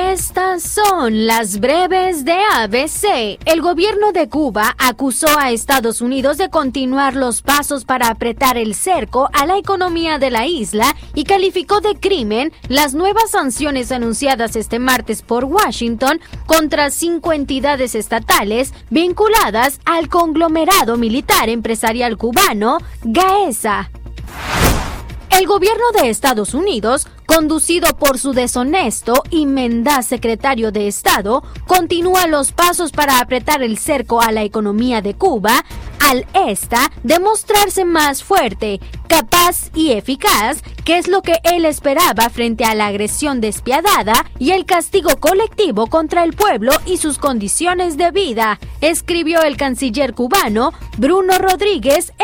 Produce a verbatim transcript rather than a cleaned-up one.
Estas son las breves de A B C. El gobierno de Cuba acusó a Estados Unidos de continuar los pasos para apretar el cerco a la economía de la isla y calificó de crimen las nuevas sanciones anunciadas este martes por Washington contra cinco entidades estatales vinculadas al conglomerado militar empresarial cubano Gaesa. El gobierno de Estados Unidos, conducido por su deshonesto y mendaz secretario de Estado, continúa los pasos para apretar el cerco a la economía de Cuba, al esta demostrarse más fuerte, capaz y eficaz, que es lo que él esperaba frente a la agresión despiadada y el castigo colectivo contra el pueblo y sus condiciones de vida, escribió el canciller cubano Bruno Rodríguez